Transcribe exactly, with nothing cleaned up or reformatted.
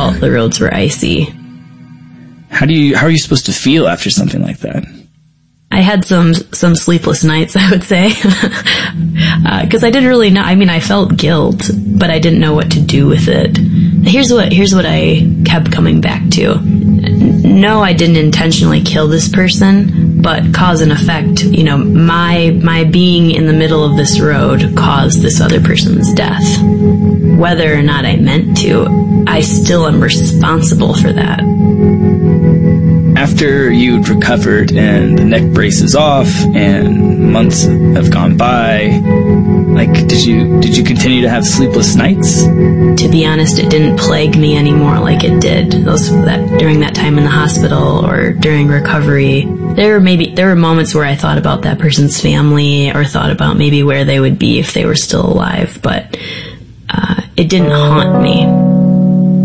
felt the roads were icy. How do you, how are you supposed to feel after something like that? I had some, some sleepless nights, I would say. uh, cause I didn't really know, I mean, I felt guilt, but I didn't know what to do with it. Here's what, here's what I kept coming back to. No, I didn't intentionally kill this person, but cause and effect, you know, my, my being in the middle of this road caused this other person's death. Whether or not I meant to, I still am responsible for that. After you'd recovered and the neck brace is off and months have gone by, like, did you did you continue to have sleepless nights? To be honest, it didn't plague me anymore like it did those that during that time in the hospital or during recovery. There were maybe there were moments where I thought about that person's family or thought about maybe where they would be if they were still alive, but uh, it didn't haunt me.